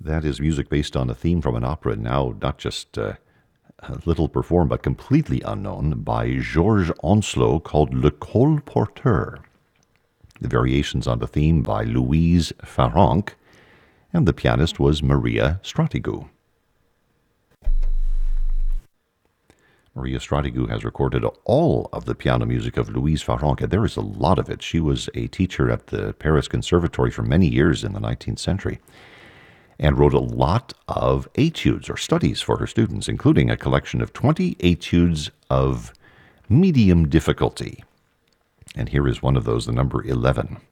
That is music based on a theme from an opera, now not just little performed, but completely unknown, by Georges Oncelot, called Le Colporteur. The variations on the theme by Louise Farrenc, and the pianist was Maria Stratigou. Maria Stratigou has recorded all of the piano music of Louise Farrenc, and there is a lot of it. She was a teacher at the Paris Conservatory for many years in the 19th century, and wrote a lot of etudes or studies for her students, including a collection of 20 etudes of medium difficulty. And here is one of those, the number 11.